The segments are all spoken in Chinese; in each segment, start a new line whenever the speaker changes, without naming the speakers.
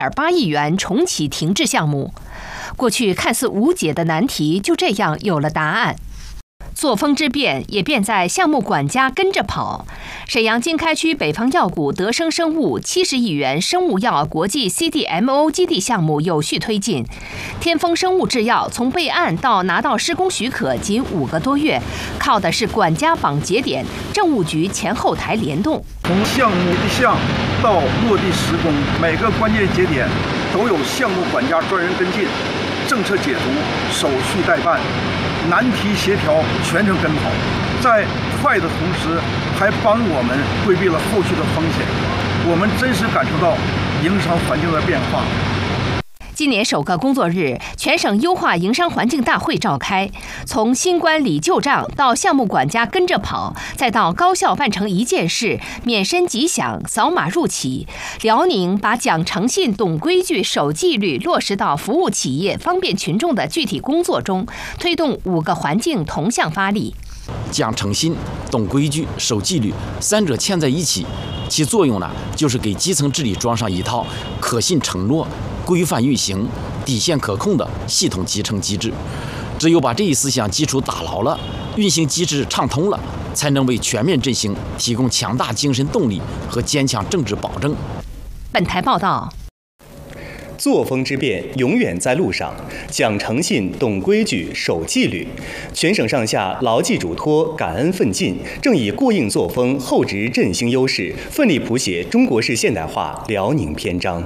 2.8亿元重启停滞项目。过去看似无解的难题，就这样有了答案。作风之变也变在项目管家跟着跑。沈阳经开区北方药谷德生生物70亿元生物药国际 CDMO 基地项目有序推进。天风生物制药从备案到拿到施工许可仅5个多月，靠的是管家绑节点，政务局前后台联动。
从项目立项到落地施工，每个关键节点都有项目管家专人跟进，政策解读、手续代办、难题协调全程跟跑，在快的同时还帮我们规避了后续的风险。我们真实感受到营商环境的变化。
今年首个工作日，全省优化营商环境大会召开。从新官理旧账到项目管家跟着跑，再到高效办成一件事，免申即享，扫码入企。辽宁把讲诚信、懂规矩、守纪律落实到服务企业、方便群众的具体工作中，推动5个环境同向发力。
讲诚信、懂规矩、守纪律，3者嵌在一起，其作用呢，就是给基层治理装上一套可信承诺、规范运行、底线可控的系统集成机制。只有把这一思想基础打牢了，运行机制畅通了，才能为全面振兴提供强大精神动力和坚强政治保证。
本台报道。
作风之变永远在路上，讲诚信、懂规矩、守纪律。全省上下牢记嘱托、感恩奋进，正以过硬作风、厚植振兴优势，奋力谱写中国式现代化辽宁篇章。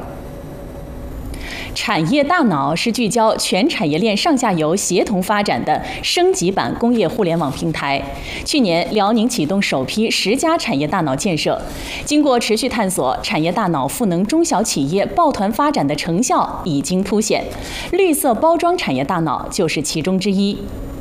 产业大脑是聚焦全产业链上下游协同发展的升级版工业互联网平台。去年，辽宁启动首批10家产业大脑建设。经过持续探索，产业大脑赋能中小企业抱团发展的成效已经凸显。绿色包装产业大脑就是其中之一。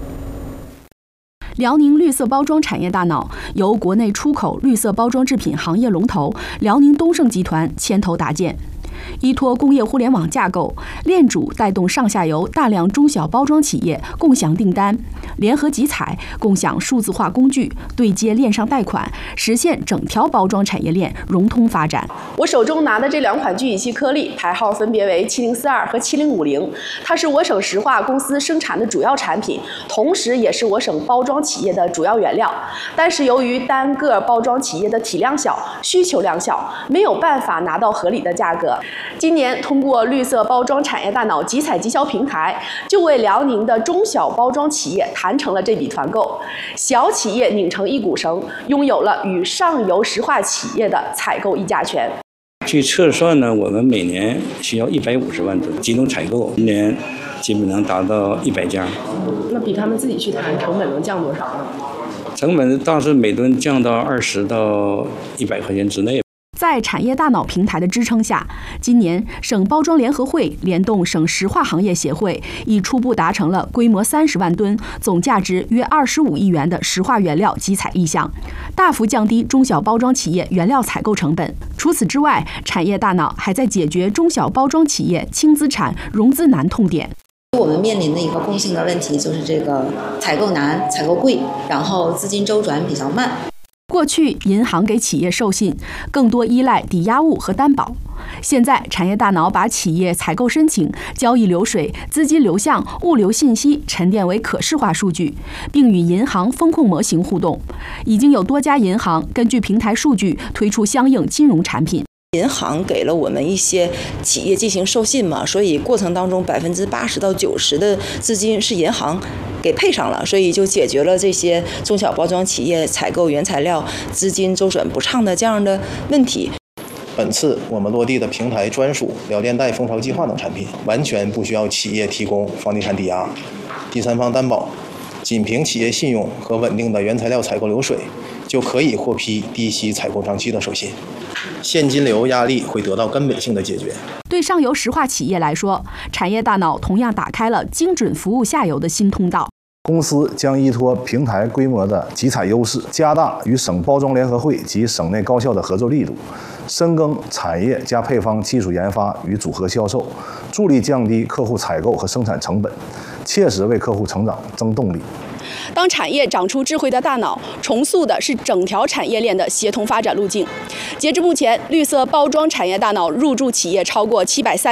辽宁绿色包装产业大脑由国内出口绿色包装制品行业龙头辽宁东盛集团牵头搭建。依托工业互联网架构，链主带动上下游大量中小包装企业共享订单，联合集采，共享数字化工具，对接链上贷款，实现整条包装产业链融通发展。
我手中拿的这2款聚乙烯颗粒，牌号分别为7042和7050，它是我省石化公司生产的主要产品，同时也是我省包装企业的主要原料。但是由于单个包装企业的体量小、需求量小，没有办法拿到合理的价格。今年通过绿色包装产业大脑集采集销平台，就为辽宁的中小包装企业谈成了这笔团购，小企业拧成一股绳，拥有了与上游石化企业的采购议价权。
据测算呢，我们每年需要150万吨集中采购，今年基本能达到100家。
那比他们自己去谈成本能降多少呢？
成本倒是每吨降到20到100块钱之内。
在产业大脑平台的支撑下，今年省包装联合会联动省石化行业协会，已初步达成了规模30万吨、总价值约25亿元的石化原料集采意向，大幅降低中小包装企业原料采购成本。除此之外，产业大脑还在解决中小包装企业轻资产融资难痛点。
我们面临的一个共性的问题就是这个采购难、采购贵，然后资金周转比较慢。
过去，银行给企业授信，更多依赖抵押物和担保。现在，产业大脑把企业采购申请、交易流水、资金流向、物流信息沉淀为可视化数据，并与银行风控模型互动。已经有多家银行根据平台数据推出相应金融产品。
银行给了我们一些企业进行授信嘛，所以过程当中80%到90%的资金是银行给配上了，所以就解决了这些中小包装企业采购原材料资金周转不畅的这样的问题。
本次我们落地的平台专属辽电贷蜂巢计划等产品，完全不需要企业提供房地产抵押、第三方担保，仅凭企业信用和稳定的原材料采购流水，就可以获批低息采购账期的授信。现金流压力会得到根本性的解决。
对上游石化企业来说，产业大脑同样打开了精准服务下游的新通道。
公司将依托平台规模的集采优势，加大与省包装联合会及省内高校的合作力度，深耕产业加配方技术研发与组合销售，助力降低客户采购和生产成本，切实为客户成长增动力。
当产业长出智慧的大脑，重塑的是整条产业链的协同发展路径。截至目前，绿色包装产业大脑入驻企业超过730